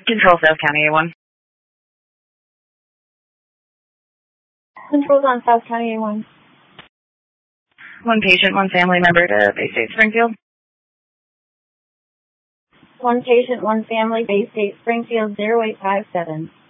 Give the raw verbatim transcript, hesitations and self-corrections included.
Control South County A one. Controls on South County A one. One patient, one family member to Bay State Springfield. One patient, one family, Bay State Springfield, zero eight five seven.